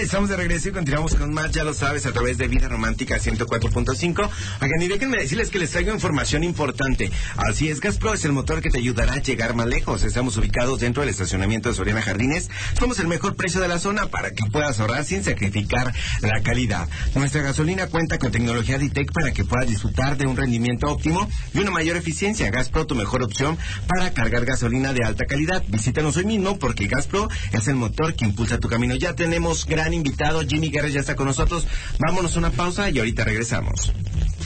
Estamos de regreso y continuamos con más, ya lo sabes, a través de Vida Romántica 104.5. Oigan, y déjenme decirles que les traigo información importante. Así es, GasPro es el motor que te ayudará a llegar más lejos. Estamos ubicados dentro del estacionamiento de Soriana Jardines. Somos el mejor precio de la zona para que puedas ahorrar sin sacrificar la calidad. Nuestra gasolina cuenta con tecnología D-Tech para que puedas disfrutar de un rendimiento óptimo y una mayor eficiencia. GasPro, tu mejor opción para cargar gasolina de alta calidad. Visítanos hoy mismo porque GasPro es el motor que impulsa tu camino. Ya tenemos gran invitado, Jimmy Guerra ya está con nosotros. Vámonos a una pausa y ahorita regresamos.